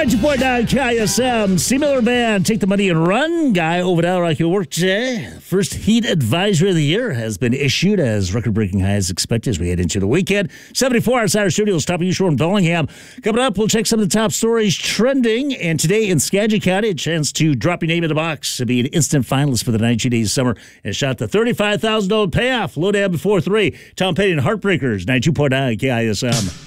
92.9 KISM, C. Miller Band, Take the Money and Run. Guy over there like you work today. First heat advisory of the year has been issued as record-breaking highs expected as we head into the weekend. 74 outside our studios, top of you show in Bellingham. Coming up, we'll check some of the top stories trending. And today in Skagit County, a chance to drop your name in the box to be an instant finalist for the 92 Days Summer and shot the $35,000 payoff. Low down before 3. Tom Petty and Heartbreakers, 92.9 KISM.